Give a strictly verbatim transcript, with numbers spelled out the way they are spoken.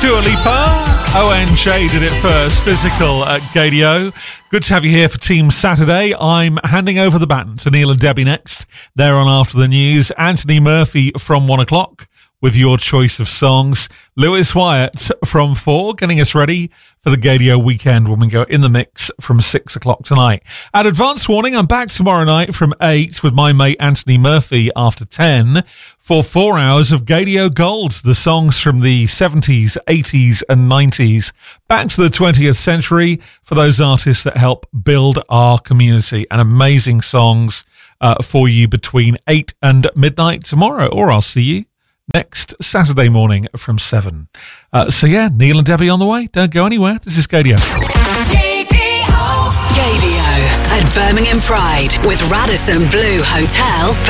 Dua Lipa. O N J did it first, Physical at Gadio. Good to have you here for Team Saturday. I'm handing over the baton to Neil and Debbie next. They're on after the news. Anthony Murphy from one o'clock with your choice of songs. Lewis Wyatt from four, getting us ready for the Gadio weekend when we go in the mix from six o'clock tonight. At advance warning, I'm back tomorrow night from eight with my mate Anthony Murphy after ten for four hours of Gadio Gold, the songs from the seventies, eighties and nineties, back to the twentieth century for those artists that help build our community, and amazing songs uh, for you between eight and midnight tomorrow, or I'll see you next Saturday morning from seven. Uh, so yeah, Neil and Debbie on the way. Don't go anywhere. This is Gadio. Gadio at Birmingham Pride with Radisson Blu Hotel.